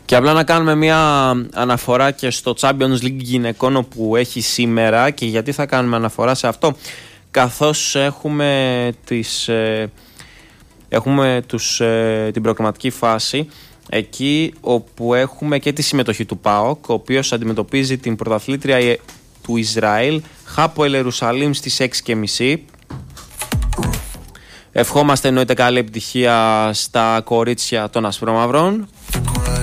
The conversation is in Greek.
Και απλά να κάνουμε μια αναφορά και στο Champions League γυναικών που έχει σήμερα. Και γιατί θα κάνουμε αναφορά σε αυτό? Καθώς έχουμε την προκριματική φάση, εκεί όπου έχουμε και τη συμμετοχή του ΠΑΟΚ, ο οποίος αντιμετωπίζει την πρωταθλήτρια του Ισραήλ, Χάποελ Ιερουσαλήμ, στις 6:30. Ευχόμαστε εννοείται καλή επιτυχία στα κορίτσια των Ασπρόμαυρων.